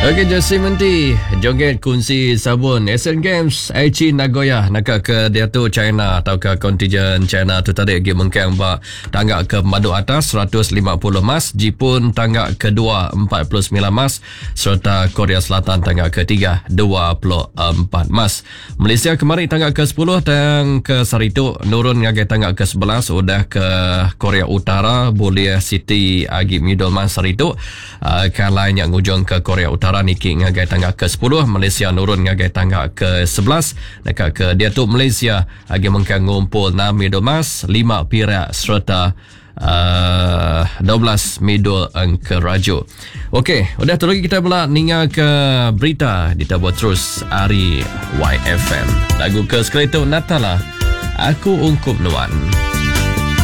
Okey, Jesse Menti joget kunci sabun Asian Games Aichi Nagoya nak ke dia tu China atau ke kontijen China tu tadi pergi mengkang ba tanggap ke madu atas 150 emas, Jepun tanggap kedua 49 emas serta Korea Selatan tanggap ketiga 24 emas. Malaysia kemari tanggap ke 10 dan ke Saritu nurun ngagai tanggap ke 11 udah ke Korea Utara boleh Siti agi middle emas Saritu kalai yang ujung ke Korea Utara Niki ngagai tangga ke 10, Malaysia nurun ngagai tangga ke 11 dekat ke dia tu Malaysia agi mengkang ngumpul 6 medal emas, 5 perak serta 12 medal angka raju. Okey, udah tu lagi kita pula ningal ke berita ditabur terus Ari YFM. Lagu ke sekali tu Natala Aku Ungkup Nuan.